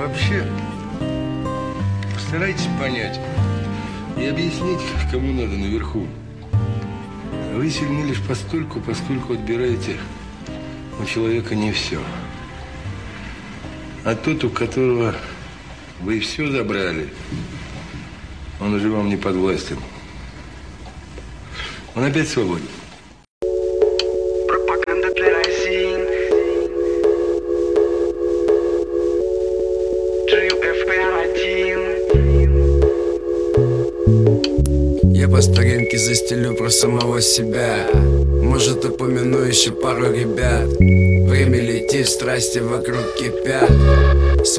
Вообще, постарайтесь понять и объяснить, кому надо наверху. Вы сильны лишь постольку, поскольку отбираете у человека не все. А тот, у которого вы все забрали, он уже вам не подвластен. Он опять свободен. Пропаганда для России. GFP1. Я по старинке застелю про самого себя. Может, упомяну еще пару ребят. Время летит, страсти вокруг кипят.